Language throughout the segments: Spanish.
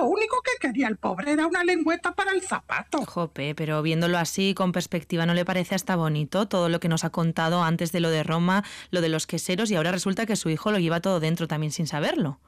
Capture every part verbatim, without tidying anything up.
único que quería el pobre era una lengüeta para el zapato. Jope, pero viéndolo así, con perspectiva, ¿no le parece hasta bonito todo lo que nos ha contado antes de lo de Roma, lo de los queseros, y ahora resulta que su hijo lo lleva todo dentro también sin saberlo?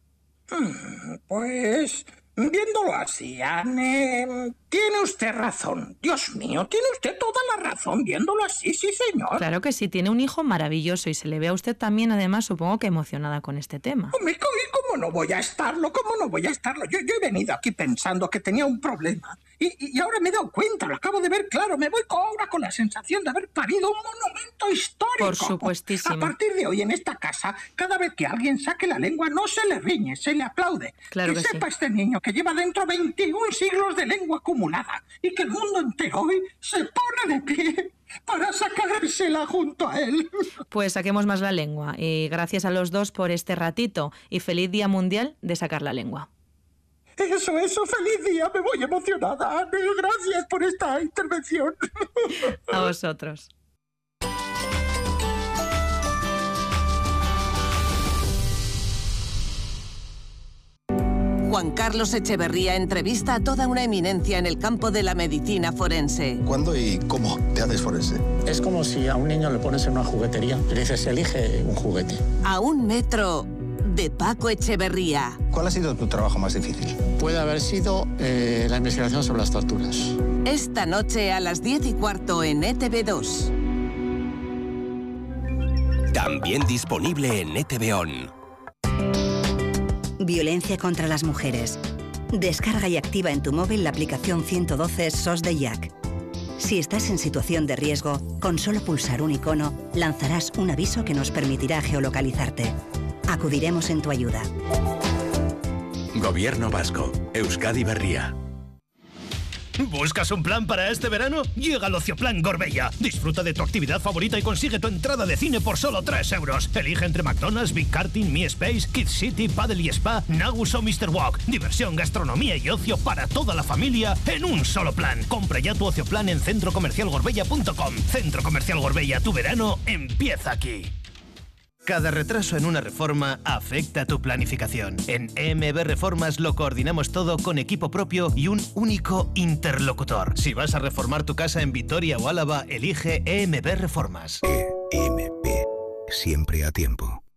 Pues, viéndolo así, Anne, tiene usted razón. Dios mío, tiene usted toda la razón viéndolo así, sí, señor. Claro que sí, tiene un hijo maravilloso y se le ve a usted también, además, supongo que emocionada con este tema. Hombre, ¿y cómo no voy a estarlo? ¿Cómo no voy a estarlo? Yo, yo he venido aquí pensando que tenía un problema. Y, y ahora me he dado cuenta, lo acabo de ver claro. Me voy ahora con la sensación de haber parido un monumento histórico. Por supuestísimo. A partir de hoy, en esta casa, cada vez que alguien saque la lengua, no se le riñe, se le aplaude. Claro que que sepa sí. este niño que lleva dentro veintiún siglos de lengua acumulada y que el mundo entero hoy se pone de pie para sacársela junto a él. Pues saquemos más la lengua. Y gracias a los dos por este ratito. Y feliz Día Mundial de Sacar la Lengua. Eso, eso, feliz día, me voy emocionada. Anne, gracias por esta intervención. A vosotros. Juan Carlos Echeverría entrevista a toda una eminencia en el campo de la medicina forense. ¿Cuándo y cómo te haces forense? Es como si a un niño le pones en una juguetería, le dices, elige un juguete. A un metro de Paco Echeverría. ¿Cuál ha sido tu trabajo más difícil? Puede haber sido eh, la investigación sobre las torturas. Esta noche a las diez y cuarto en E T V dos. También disponible en E T V On. Violencia contra las mujeres. Descarga y activa en tu móvil la aplicación ciento doce S O S de Jack. Si estás en situación de riesgo, con solo pulsar un icono, lanzarás un aviso que nos permitirá geolocalizarte. Acudiremos en tu ayuda. Gobierno Vasco. Euskadi Berria. ¿Buscas un plan para este verano? Llega el Ocioplan Gorbella. Disfruta de tu actividad favorita y consigue tu entrada de cine por solo tres euros. Elige entre McDonald's, Big Karting, Mi Space, Kids City, Paddle y Spa, Nagus o mister Walk. Diversión, gastronomía y ocio para toda la familia en un solo plan. Compra ya tu Ocioplan en centro comercial gorbella punto com. Centro Comercial Gorbella, tu verano empieza aquí. Cada retraso en una reforma afecta tu planificación. En E M B Reformas lo coordinamos todo con equipo propio y un único interlocutor. Si vas a reformar tu casa en Vitoria o Álava, elige E M B Reformas. E M B. Siempre a tiempo.